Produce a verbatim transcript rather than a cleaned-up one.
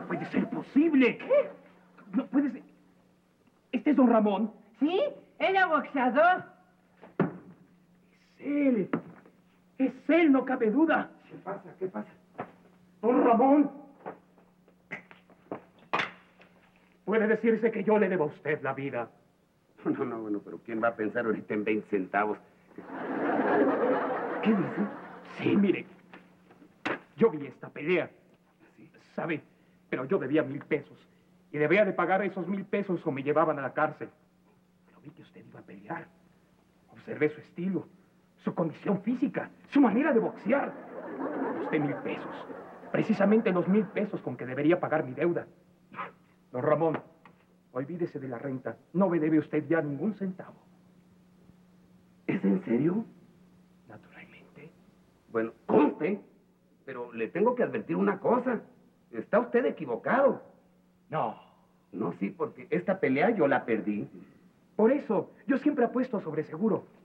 puede ser posible. ¿Qué? No puede ser. ¿Este es don Ramón? Sí, era boxeador. Es él. Es él, no cabe duda. ¿Qué pasa? ¿Qué pasa? Don Ramón. Puede decirse que yo le debo a usted la vida. No, no, bueno, pero ¿quién va a pensar ahorita en veinte centavos? ¿Qué dice? Sí, mire. Yo vi esta pelea. ¿Sí? ¿Sabe? Pero yo debía mil pesos. Y debía de pagar esos mil pesos o me llevaban a la cárcel. Pero vi que usted iba a pelear. Observé su estilo, su condición física, su manera de boxear. Usted mil pesos. Precisamente los mil pesos con que debería pagar mi deuda. Don Ramón, olvídese de la renta. No me debe usted ya ningún centavo. ¿Es en serio? Naturalmente. Bueno, conste, pero le tengo que advertir una cosa. Está usted equivocado. No. No, sí, porque esta pelea yo la perdí. Por eso, yo siempre apuesto sobre seguro.